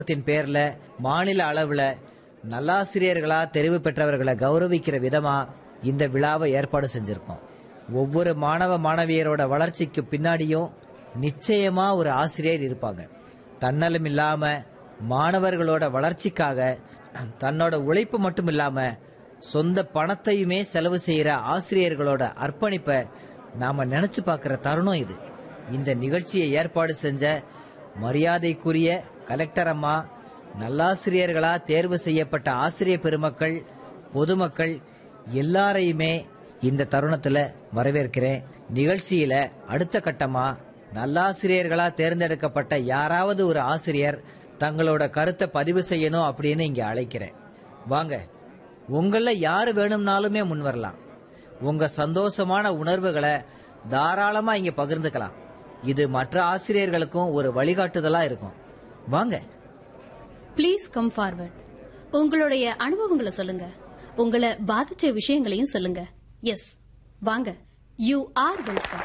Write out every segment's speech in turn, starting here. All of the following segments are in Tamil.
பேர்ல மாநில அளவுல நல்லாசிரியர்களா தெரிவு பெற்றவர்களை கௌரவிக்கிற விதமா இந்த விழாவை ஏற்பாடு செஞ்சிருக்கோம். ஒவ்வொரு மாணவ மாணவியரோட வளர்ச்சிக்கு பின்னாடியும் நிச்சயமா ஒரு ஆசிரியர் இருப்பாங்க. தன்னலம் இல்லாம மாணவர்களோட வளர்ச்சிக்காக தன்னோட உழைப்பு மட்டும் இல்லாம சொந்த பணத்தையுமே செலவு செய்யற ஆசிரியர்களோட அர்ப்பணிப்பை நாம நினைச்சு பார்க்கிற தருணம் இது. இந்த நிகழ்ச்சியை ஏற்பாடு செஞ்ச மரியாதைக்குரிய கலெக்டர் அம்மா, நல்லாசிரியர்களா தேர்வு செய்யப்பட்ட ஆசிரியர் பெருமக்கள், பொதுமக்கள் எல்லாரையுமே இந்த தருணத்துல வரவேற்கிறேன். நிகழ்ச்சியில அடுத்த கட்டமா நல்லாசிரியர்களா தேர்ந்தெடுக்கப்பட்ட யாராவது ஒரு ஆசிரியர் தங்களோட கருத்தை பதிவு செய்யணும் அப்படின்னு இங்க அழைக்கிறேன். வாங்க, உங்கள யாரு வேணும்னாலுமே முன் வரலாம். உங்க சந்தோஷமான உணர்வுகளை தாராளமா இங்க பகிர்ந்துக்கலாம். இது மற்ற ஆசிரியர்களுக்கும் ஒரு வழிகாட்டுதலா இருக்கும். வாங்க. Please come forward. உங்களுடைய அனுபவங்களை சொல்லுங்க, உங்களை பாதிச்ச விஷயங்களையும் சொல்லுங்க. எஸ், வாங்க. You are welcome.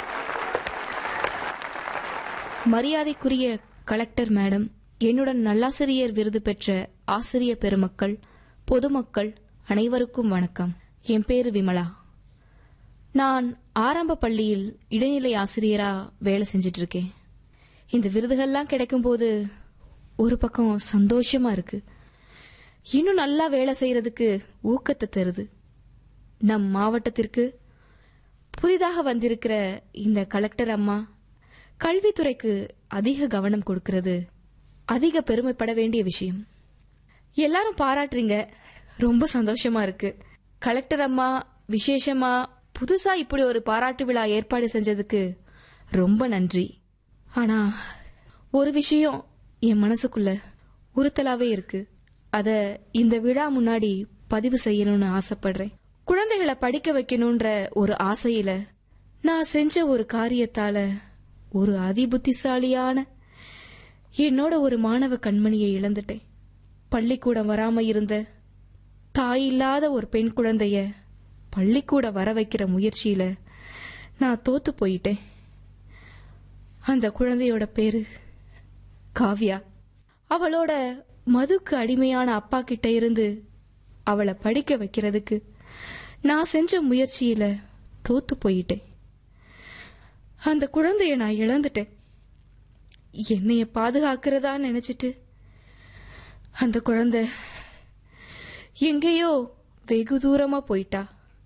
மரியாதைக்குரிய கலெக்டர் மேடம், என்னுடன் நல்லாசிரியர் விருது பெற்ற ஆசிரிய பெருமக்கள், பொதுமக்கள் அனைவருக்கும் வணக்கம். என் பேரு விமலா. நான் ஆரம்ப பள்ளியில் இடைநிலை ஆசிரியரா வேலை செஞ்சிட்டு இருக்கேன். இந்த விருதுகள்லாம் கிடைக்கும் போது ஒரு பக்கம் சந்தோஷமா இருக்கு, இன்னும் நல்லா வேலை செய்யறதுக்கு ஊக்கத்தை தருது. நம் மாவட்டத்திற்கு புதிதாக வந்திருக்கிற இந்த கலெக்டர் அம்மா கல்வித்துறைக்கு அதிக கவனம் கொடுக்கிறது அதிக பெருமைப்பட வேண்டிய விஷயம். எல்லாரும் பாராட்டுறீங்க, ரொம்ப சந்தோஷமா இருக்கு. கலெக்டர் அம்மா விசேஷமா புதுசா இப்படி ஒரு பாராட்டு விழா ஏற்பாடு செஞ்சதுக்கு ரொம்ப நன்றி. ஆனா ஒரு விஷயம் என் மனசுக்குள்ள உறுத்தலாவே இருக்கு. அத இந்த விழா முன்னாடி பதிவு செய்யணும்னு ஆசைப்படுறேன். குழந்தைகளை படிக்க வைக்கணும்ன்ற ஒரு ஆசையில நான் செஞ்ச ஒரு காரியத்தால ஒரு அதிபுத்திசாலியான என்னோட ஒரு மாணவ கண்மணியை இழந்துட்டேன். பள்ளிக்கூடம் வராம இருந்த தாய் இல்லாத ஒரு பெண் குழந்தைய பள்ளிக்கூட வர வைக்கிற முயற்சியில நான் தோத்து போயிட்டேன். அந்த குழந்தையோட பேரு காவ்யா. அவளோட மதுக்கு அடிமையான அப்பா கிட்ட இருந்து அவளை படிக்க வைக்கிறதுக்கு நான் செஞ்ச முயற்சியில தோத்து போயிட்டேன். அந்த குழந்தைய நான் இழந்துட்டேன். என்னைய பாதுகாக்கிறதா நினைச்சிட்டு அந்த குழந்தை எங்கேயோ வெகு தூரமா போயிட்டா.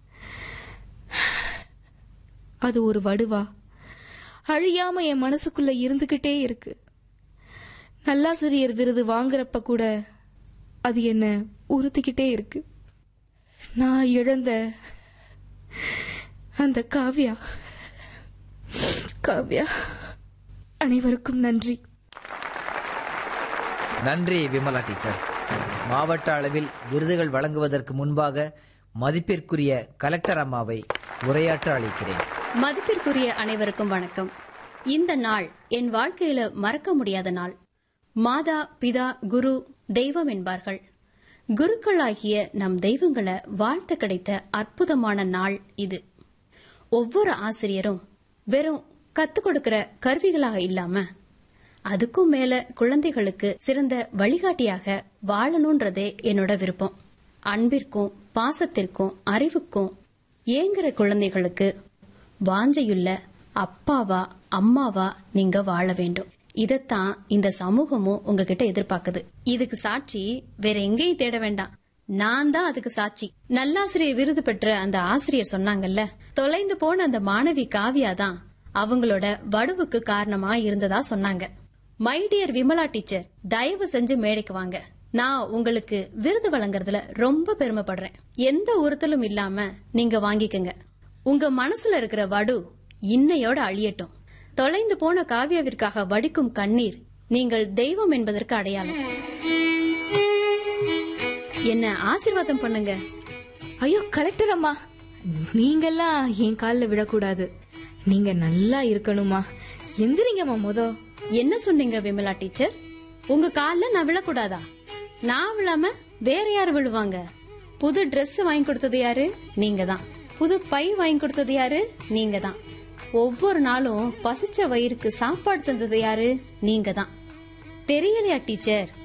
அது ஒரு வடுவா அழியாம என் மனசுக்குள்ள இருந்துகிட்டே இருக்கு. நல்லாசிரியர் விருது வாங்குறப்ப கூட அது என்ன உறுத்திக்கிட்டே இருக்கு. நான் இழந்த அந்த காவ்யா அனைவருக்கும் நன்றி. நன்றி விமலா டீச்சர். மாவட்ட அளவில் விருதுகள் வழங்குவதற்கு முன்பாக மதிப்பிற்குரிய கலெக்டர் அம்மாவை உரையாற்ற அழைக்கிறேன். மதிப்பிற்குரிய அனைவருக்கும் வணக்கம். இந்த நாள் என் வாழ்க்கையில மறக்க முடியாத நாள். மாதா, பிதா, குரு, தெய்வம் என்பார்கள். குருக்களாகிய நம் தெய்வங்களை வாழ்த்து கிடைத்த அற்புதமான நாள் இது. ஒவ்வொரு ஆசிரியரும் வெறும் கத்துக் கொடுக்கிற கருவிகளாக இல்லாம அதுக்கும் மேல குழந்தைகளுக்கு சிறந்த வழிகாட்டியாக வாழணும்ன்றதே என்னோட விருப்பம். அன்பிற்கும் பாசத்திற்கும் அறிவுக்கும் ஏங்குற குழந்தைகளுக்கு வாஞ்சையுள்ள அப்பாவா அம்மாவா நீங்க வாழ வேண்டும். இதத்தான் இந்த சமூகமும் உங்ககிட்ட எதிர்பார்க்குது. இதுக்கு சாட்சி வேற எங்கேயும் தேட வேண்டாம், நான் தான் அதுக்கு சாட்சி. நல்லாசிரியர் விருது பெற்ற அந்த ஆசிரியர் சொன்னாங்கல்ல, தொலைந்து போன அந்த மாணவி காவ்யா தான் அவங்களோட வடுவுக்கு காரணமா இருந்ததா சொன்னாங்க. மை டியர் விமலா டீச்சர், தயவு செஞ்சு மேடைக்கு வாங்க. நான் உங்களுக்கு விருது வழங்குறதுல ரொம்ப பெருமைப்படுறேன். எந்த உறுத்தலும் இல்லாம நீங்க வாங்கிக்கங்க. உங்க மனசுல இருக்கிற வடு இன்னையோட அழியட்டும். தொலைந்து போன காவ்யாவிற்காக வடிக்கும் கண்ணீர் நீங்கள் தெய்வம் என்பதற்கு அடையாளம். என்ன ஆசீர்வாதம் பண்ணுங்க. ஐயோ கலெக்டர் அம்மா, நீங்கெல்லாம் என் காலில் விடக்கூடாது. நீங்க நல்லா இருக்கணுமா. எந்திரிங்கம்மா. என்ன சொன்னீங்க விமலா டீச்சர்? உங்க காலில் நான் விழக்கூடாதா? நான் விழாம வேற யாரு விழுவாங்க? புது டிரெஸ் வாங்கி கொடுத்தது யாரு? நீங்க தான். புது பை வாங்கி கொடுத்தது யாரு? நீங்க தான். ஒவ்வொரு நாளும் பசிச்ச வயிறுக்கு சாப்பாடு தந்தது யாரு? நீங்க தான். தெரியலையா டீச்சர்?